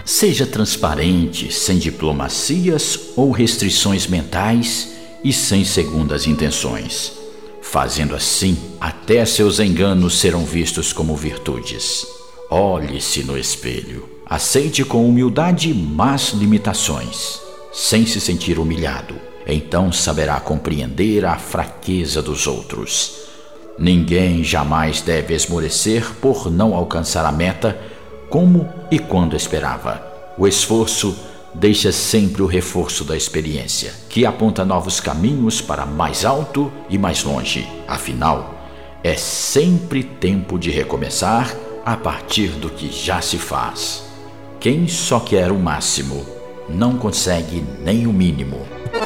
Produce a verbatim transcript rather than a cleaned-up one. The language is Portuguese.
Seja transparente, sem diplomacias ou restrições mentais e sem segundas intenções. Fazendo assim, até seus enganos serão vistos como virtudes. Olhe-se no espelho. Aceite com humildade más limitações, sem se sentir humilhado. Então saberá compreender a fraqueza dos outros. Ninguém jamais deve esmorecer por não alcançar a meta como e quando esperava. O esforço deixa sempre o reforço da experiência, que aponta novos caminhos para mais alto e mais longe. Afinal, é sempre tempo de recomeçar a partir do que já se faz. Quem só quer o máximo, não consegue nem o mínimo.